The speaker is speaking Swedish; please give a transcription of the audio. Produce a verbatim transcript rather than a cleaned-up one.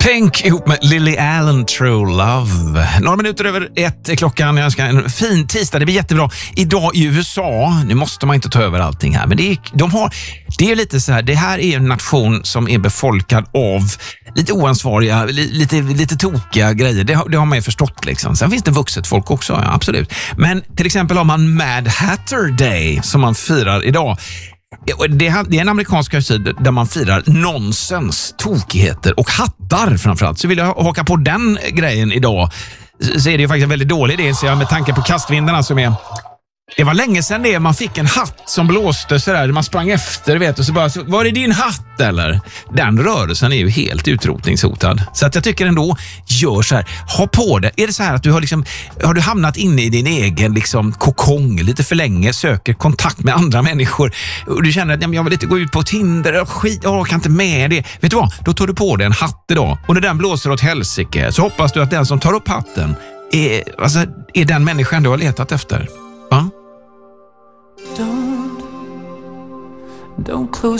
Pink ihop med Lily Allen, True Love. Några minuter över ett är klockan. Jag önskar en fin tisdag. Det blir jättebra. Idag i U S A, nu måste man inte ta över allting här, men det är, de har, det är lite så här, det här är en nation som är befolkad av lite oansvariga, lite, lite tokiga grejer. Det har, det har man ju förstått liksom. Sen finns det vuxet folk också, ja, absolut. Men till exempel har man Mad Hatter Day som man firar idag. Det är en amerikansk högtid där man firar nonsens, tokigheter och hattar framförallt. Så vill jag haka på den grejen idag, så är det ju faktiskt en väldigt dålig idé, så jag, med tanke på kastvindarna som är... Det var länge sedan det man fick en hatt som blåste så där, man sprang efter, vet, och så bara, så, var är din hatt eller? Den rörelsen är ju helt utrotningshotad. Så att jag tycker ändå, gör så här, ha på det. Är det så här att du har liksom, har du hamnat inne i din egen liksom kokong lite för länge, söker kontakt med andra människor och du känner att ja, jag vill inte gå ut på Tinder och skit, jag kan inte med det. Vet du vad? Då tar du på dig en hatt idag, och när den blåser åt helsike så hoppas du att den som tar upp hatten är, alltså, är den människan du har letat efter. Ja? Don't, don't close